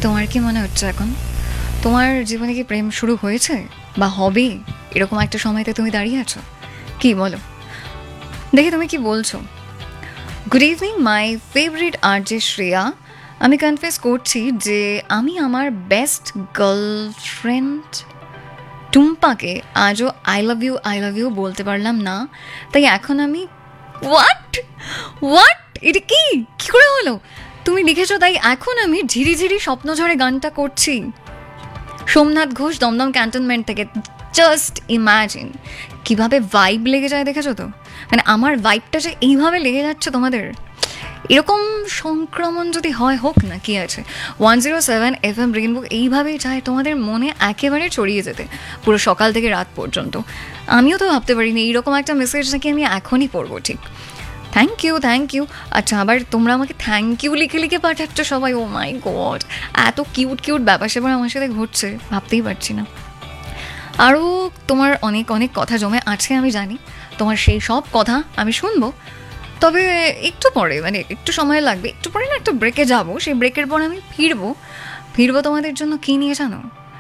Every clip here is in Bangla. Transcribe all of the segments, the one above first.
তোমার কি মনে হচ্ছে এখন? তোমার জীবনে কি প্রেম শুরু হয়েছে বা হবে? এরকম একটা সময়তে তুমি দাঁড়িয়ে আছো? কি বলো দেখি, তুমি কি বলছো? Good evening my favourite RJ Shreya. আমি কনফেস করছি যে আমি আমার বেস্ট গার্লফ্রেন্ড টুম্পাকে আজও আই লাভ ইউ বলতে পারলাম না। তাই এখন আমি হোয়াট হোয়াট এটা কি কি করে হলো? তুমি লিখেছো তাই এখন আমি ঝিরি ঝিরি স্বপ্ন ঝরে গানটা করছি সোমনাথ ঘোষ দমদম ক্যান্টনমেন্ট থেকে। জাস্ট ইম্যাজিন কিভাবে ভাইব লেগে যায়, দেখেছো তো? মানে আমার ভাইবটা যে এইভাবে লেগে যাচ্ছে তোমাদের, এরকম সংক্রমণ যদি হয় হোক না, কি আছে। 107 FM রেইনবো এইভাবেই চায় তোমাদের মনে একেবারে ছড়িয়ে যেতে পুরো সকাল থেকে রাত পর্যন্ত। আমিও তো ভাবতে পারিনি এইরকম একটা মেসেজ নাকি আমি এখনই পড়বো। ঠিক, থ্যাংক ইউ থ্যাংক ইউ। আচ্ছা, আবার তোমরা আমাকে থ্যাংক ইউ লিখে লিখে পাঠাচ্ছ সবাই। ও মাই গড, এত কিউট কিউট ব্যাপার সেবার আমার সাথে ঘটছে, ভাবতেই পারছি না। আরও তোমার অনেক অনেক কথা জমে আছে আমি জানি, তোমার সেই সব কথা আমি শুনবো। তবে একটু পরে, মানে একটু সময় লাগবে, একটু পরে না একটা ব্রেকে যাব। সেই ব্রেকের পর আমি ফিরবো তোমাদের জন্য কী নিয়ে জানো?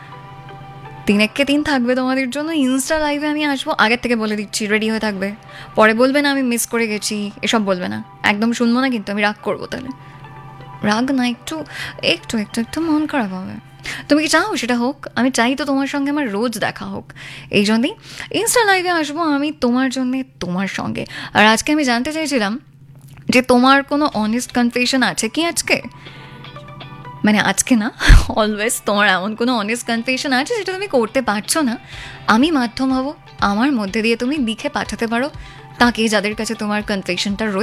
3 থাকবে তোমাদের জন্য ইনস্টা লাইভে। আমি আসবো, আগের থেকে বলে দিচ্ছি, রেডি হয়ে থাকবে। পরে বলবে না আমি মিস করে গেছি, এসব বলবে না, একদম শুনবো না কিন্তু। আমি রাগ করবো তাহলে। রাগ না, একটু একটু একটু একটু মন খারাপ হবে। তুমি কি চাও সেটা হোক? আমি চাই তো তোমার সঙ্গে আমার রোজ দেখা হোক। এই জন্যই ইনস্টা লাইভে আসবো আমি তোমার জন্যে, তোমার সঙ্গে। আর আজকে আমি জানতে চাইছিলাম যে তোমার কোনো অনেস্ট কনফেশন আছে কি আজকে? মানে আজকে না, অলওয়েজ তোমার এমন কোনো অনেস্ট কনফেশন আছে যেটা তুমি করতে পারছো না। আমি মাধ্যম হব, আমার মধ্যে দিয়ে তুমি লিখে পাঠাতে পারো তাকে, যাদের কাছে তোমার কনফেশনটা রয়েছে।